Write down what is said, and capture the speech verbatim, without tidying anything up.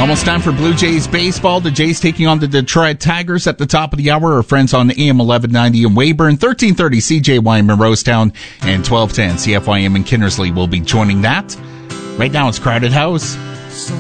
Almost time for Blue Jays baseball. The Jays taking on the Detroit Tigers at the top of the hour. Our friends on A M eleven ninety in Weyburn, thirteen thirty C J Y M in Rosetown, and twelve ten C F Y M in Kinnersley will be joining that. Right now it's Crowded House.